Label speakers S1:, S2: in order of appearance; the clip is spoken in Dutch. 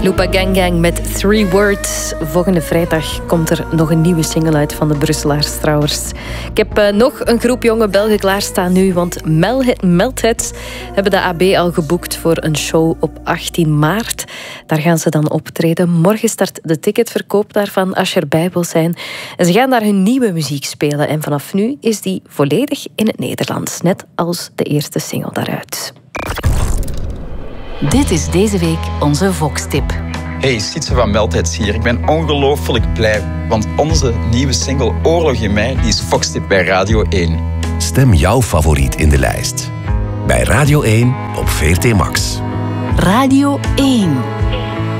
S1: Lupa Gang Gang met 3 Words. Volgende vrijdag komt er nog een nieuwe single uit van de Brusselaars trouwens. Ik heb nog een groep jonge Belgen klaarstaan nu, want Meltheads hebben de AB al geboekt voor een show op 18 maart. Daar gaan ze dan optreden. Morgen start de ticketverkoop daarvan als je erbij wil zijn. En ze gaan daar hun nieuwe muziek spelen. En vanaf nu is die volledig in het Nederlands, net als de eerste single daaruit.
S2: Dit is deze week onze Vox-tip.
S3: Hey, Sietse van Meltheads hier. Ik ben ongelooflijk blij, want onze nieuwe single Oorlog in mij die is Vox-tip bij Radio 1.
S4: Stem jouw favoriet in de lijst. Bij Radio 1 op VRT Max.
S2: Radio 1.